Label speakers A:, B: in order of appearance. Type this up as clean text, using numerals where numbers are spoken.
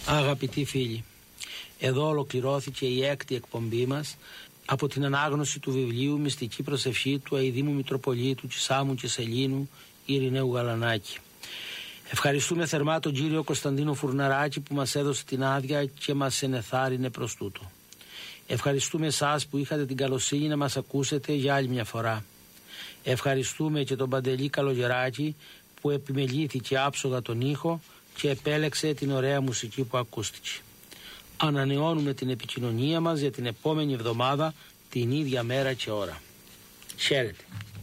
A: Αγαπητοί φίλοι, εδώ ολοκληρώθηκε η 6η εκπομπή μας από την ανάγνωση του βιβλίου «Μυστική προσευχή» του Αηδήμου Μητροπολίτου Σάμου και Σελήνου Ειρηναίου Γαλανάκη. Ευχαριστούμε θερμά τον κύριο Κωνσταντίνο Φουρναράκη που μας έδωσε την άδεια και μας ενεθάρρυνε προς τούτο. Ευχαριστούμε εσάς που είχατε την καλοσύνη να μας ακούσετε για άλλη μια φορά. Ευχαριστούμε και τον Παντελή Καλογεράκη που επιμελήθηκε άψογα τον ήχο και επέλεξε την ωραία μουσική που ακούστηκε. Ανανεώνουμε την επικοινωνία μας για την επόμενη εβδομάδα την ίδια μέρα και ώρα. Χαίρετε.